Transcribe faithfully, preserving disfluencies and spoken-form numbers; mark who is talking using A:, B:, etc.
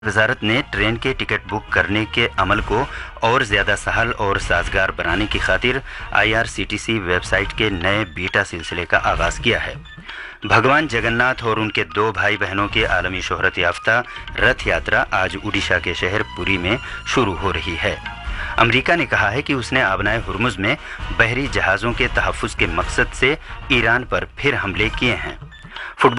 A: वजारत ने ट्रेन के ticket book करने के अमल को और ज़्यादा सहल और साजगार बनाने की खातिर I R C T C website के नए बीटा सिलसिले का आगाज़ किया है। भगवान जगन्नाथ और उनके दो भाई बहनों के आलमी शोहरत याफ्ता रथ यात्रा आज उड़ीसा के शहर पुरी में शुरू हो रही है। अमेरिका ने कहा है कि उसने आबनाए हुर्मुज़ में बहरी जहाज़ों के तहफ़्फ़ुज़ के मकसद से ईरान पर फिर हमले किए हैं।